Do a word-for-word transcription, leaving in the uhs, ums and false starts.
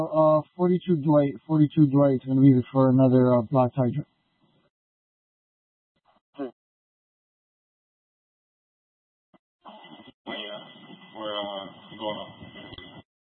Uh, forty-two Dwight, forty-two Dwight is going to be there for another uh, black hydrant. Yeah, we're uh, going on.